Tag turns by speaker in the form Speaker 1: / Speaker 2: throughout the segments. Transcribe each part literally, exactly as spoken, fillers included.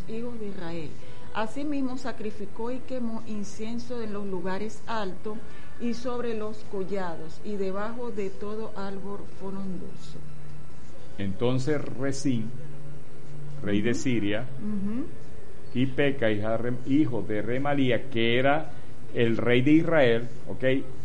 Speaker 1: hijos de Israel. Asimismo sacrificó y quemó incienso en los lugares altos y sobre los collados y debajo de todo árbol frondoso.
Speaker 2: Entonces Rezín, rey uh-huh. de Siria, uh-huh. y Peca, hijo de Remalía, que era el rey de Israel, ¿ok?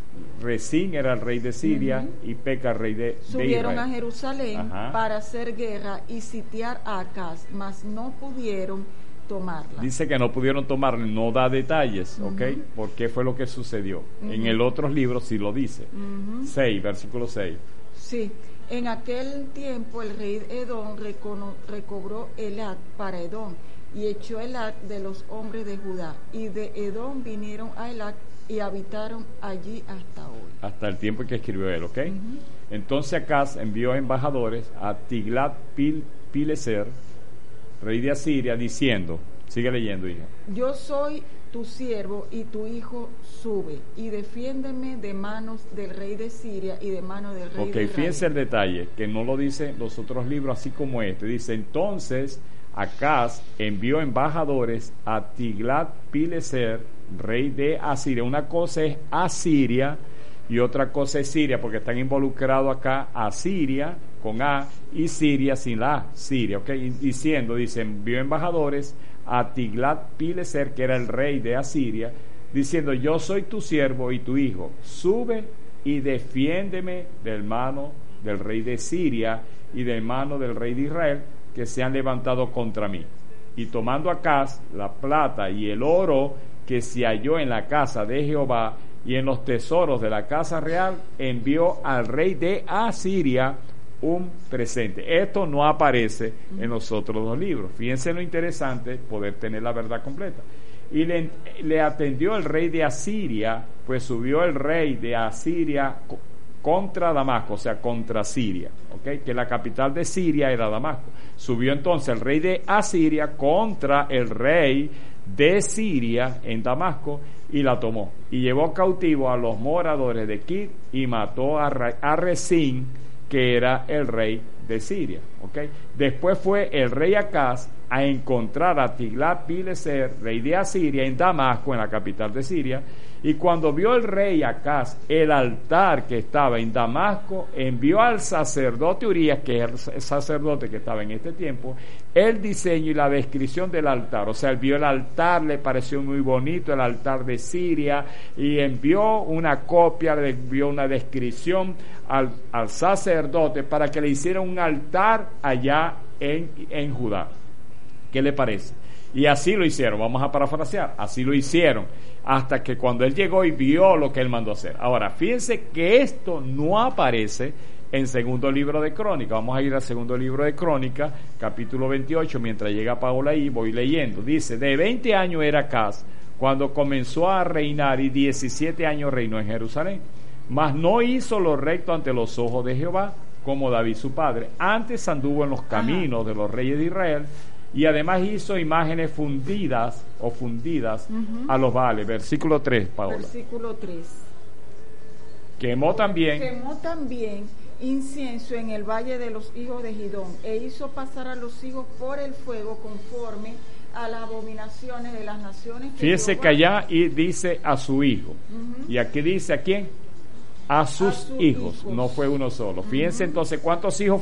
Speaker 2: Rezín era el rey de Siria uh-huh. y Peca rey de, de Israel.
Speaker 1: Subieron a Jerusalén Ajá. para hacer guerra y sitiar a Acaz, mas no pudieron tomarla.
Speaker 2: Dice que no pudieron tomarla, no da detalles, ¿ok? Uh-huh. ¿Por qué fue lo que sucedió? Uh-huh. En el otro libro sí lo dice. Uh-huh. seis, versículo seis.
Speaker 1: Sí. En aquel tiempo el rey Edom recono, recobró Elat para Edom y echó Elat de los hombres de Judá, y de Edom vinieron a Elat y habitaron allí hasta hoy.
Speaker 2: Hasta el tiempo en que escribió él, ¿ok? Uh-huh. Entonces Acaz envió embajadores a Tiglat-Pileser, rey de Asiria, diciendo, sigue leyendo, hija.
Speaker 1: Yo soy tu siervo y tu hijo sube y defiéndeme de manos del rey de Siria y de manos del rey
Speaker 2: okay,
Speaker 1: de Israel.
Speaker 2: Ok, fíjense el detalle, que no lo dicen los otros libros así como este. Dice, entonces Acaz envió embajadores a Tiglat-Pileser, rey de Asiria. Una cosa es Asiria y otra cosa es Siria, porque están involucrados acá Asiria con A y Siria sin la A, Siria, ok, diciendo, dice, envió embajadores a Tiglat-Pileser, que era el rey de Asiria, diciendo, yo soy tu siervo y tu hijo, sube y defiéndeme del mano del rey de Siria y del mano del rey de Israel, que se han levantado contra mí. Y tomando Acaz la plata y el oro que se halló en la casa de Jehová y en los tesoros de la casa real, envió al rey de Asiria un presente. Esto no aparece en los otros dos libros. Fíjense lo interesante, poder tener la verdad completa. Y le, le atendió el rey de Asiria, pues subió el rey de Asiria contra Damasco, o sea, contra Siria, ¿okay? Que la capital de Siria era Damasco. Subió entonces el rey de Asiria contra el rey de Siria en Damasco y la tomó. Y llevó cautivo a los moradores de Kir y mató a, Re, a Rezín, que era el rey de Siria, ¿okay? Después fue el rey Acaz a encontrar a Tiglat-Pileser, rey de Asiria, en Damasco, en la capital de Siria, y cuando vio el rey Acaz el altar que estaba en Damasco, envió al sacerdote Urías, que es el sacerdote que estaba en este tiempo, el diseño y la descripción del altar. O sea, él vio el altar, le pareció muy bonito el altar de Siria, y envió una copia, le envió una descripción al, al sacerdote para que le hiciera un altar allá en, en Judá. ¿Qué le parece? Y así lo hicieron, vamos a parafrasear, así lo hicieron, hasta que cuando él llegó y vio lo que él mandó hacer. Ahora, fíjense que esto no aparece en segundo libro de Crónica. Vamos a ir al segundo libro de Crónica, capítulo veintiocho, mientras llega Paola ahí, voy leyendo. Dice, de veinte años era Acaz cuando comenzó a reinar, y diecisiete años reinó en Jerusalén. Mas no hizo lo recto ante los ojos de Jehová, como David su padre. Antes anduvo en los caminos Ajá. de los reyes de Israel, y además hizo imágenes fundidas o fundidas uh-huh. a los Baales. Versículo tres, Paola.
Speaker 1: Versículo tres.
Speaker 2: Quemó también.
Speaker 1: Quemó también incienso en el valle de los hijos de Gidón, e hizo pasar a los hijos por el fuego conforme a las abominaciones de las naciones.
Speaker 2: Fíjese que allá y dice a su hijo. Uh-huh. Y aquí dice a quién. A sus, a sus hijos. hijos. No fue uno solo. Fíjense uh-huh. entonces cuántos hijos